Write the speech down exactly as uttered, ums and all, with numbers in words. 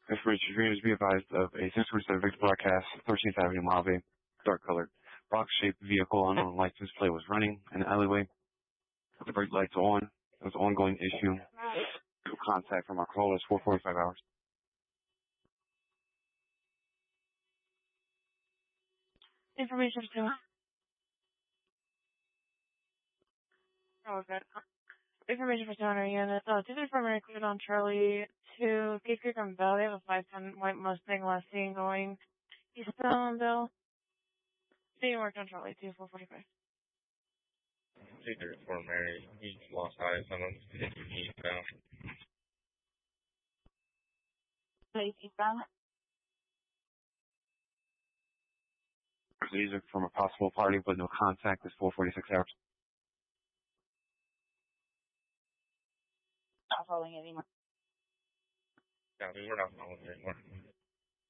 Information readers be advised of a six forty-seven Victor Broadcast, thirteenth Avenue Mojave, dark colored, box-shaped vehicle, unknown license plate was running in the alleyway. The brake lights are on. It was an ongoing issue. No contact from our callers for forty-five hours. Information to Oh, good. Information for two hundred units. Uh, two three four Mary cleared on Charlie to Cave Creek on Bell. They have a five ten white Mustang last seen going eastbound on Bell. Seeing worked on Charlie two four forty-five. two three four Mary, he lost eyes on him. Eastbound. Eastbound? These are from a possible party, but no contact. It's four forty-six hours. Not following anymore. Yeah, we're not following anymore.